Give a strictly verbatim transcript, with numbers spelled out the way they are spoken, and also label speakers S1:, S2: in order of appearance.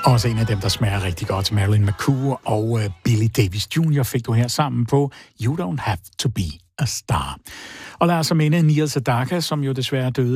S1: Også en af dem, der smager rigtig godt. Marilyn McCoo og uh, Billy Davis junior fik du her sammen på You Don't Have to Be a Star. Og lad os minde Neil Sedaka, som jo desværre døde